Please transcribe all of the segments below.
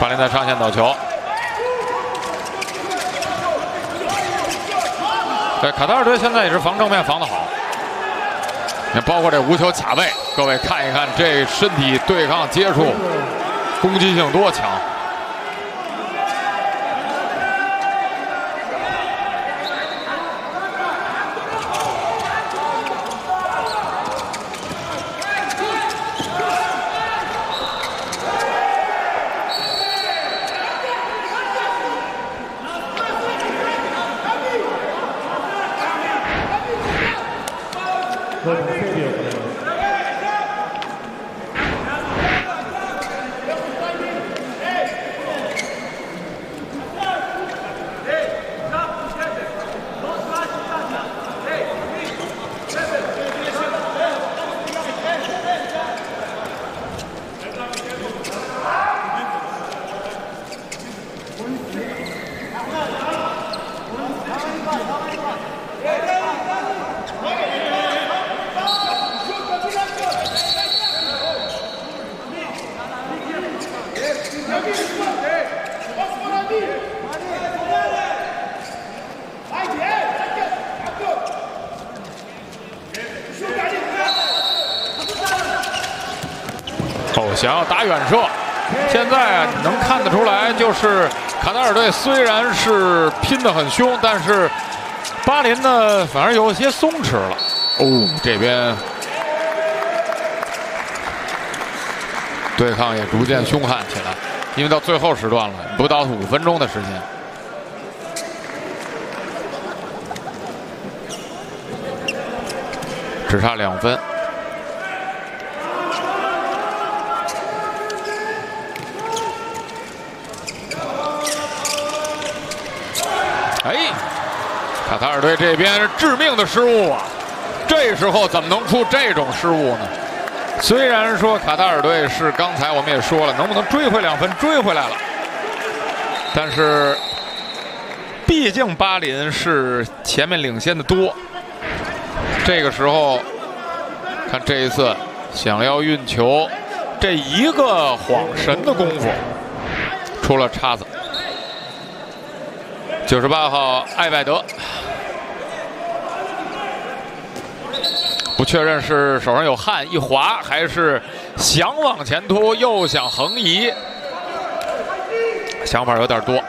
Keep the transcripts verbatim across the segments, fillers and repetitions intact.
巴林在上线倒球。对，卡塔尔队现在也是防正面防得好，也包括这无球卡位，各位看一看这身体对抗接触，攻击性多强。 哦，想要打远射，现在能看得出来，就是卡塔尔队虽然是拼得很凶，但是巴林呢，反而有些松弛了。哦，这边对抗也逐渐凶悍起来，因为到最后时段了，不到五分钟的时间。 只差两分，哎，卡塔尔队这边致命的失误啊！这时候怎么能出这种失误呢？虽然说卡塔尔队是刚才我们也说了，能不能追回两分？追回来了，但是毕竟巴林是前面领先的多。 这个时候，看这一次想要运球，这一个晃神的功夫出了叉子。九十八号艾拜德，不确认是手上有汗一滑，还是想往前突又想横移，想法有点多。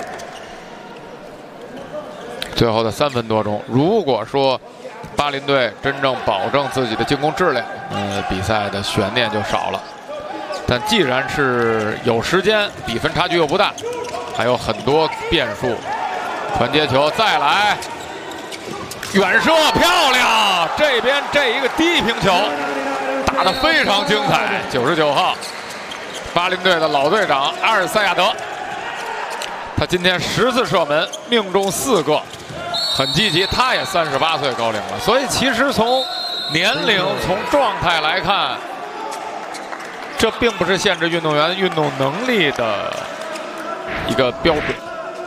最后的三分多钟，如果说 巴林队真正保证自己的进攻质量，呃，比赛的悬念就少了。但既然是有时间，比分差距又不大，还有很多变数。传接球再来，远射漂亮！这边这一个低平球打得非常精彩。九十九号，巴林队的老队长阿尔塞亚德，他今天十次射门命中四个。 很积极，他也三十八岁高龄了，所以其实从年龄、从状态来看，这并不是限制运动员运动能力的一个标准。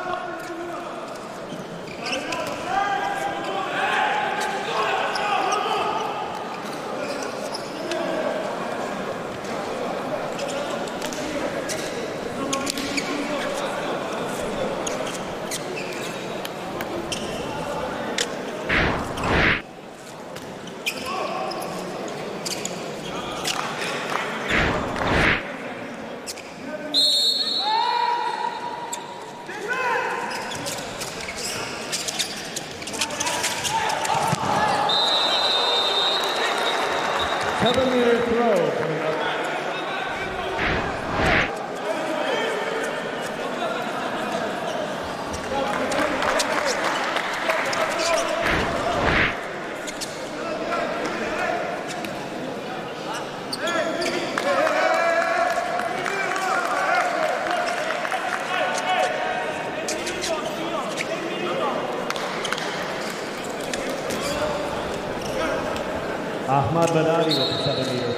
Seven meter throw coming up. Ahmad Banani with the seven meter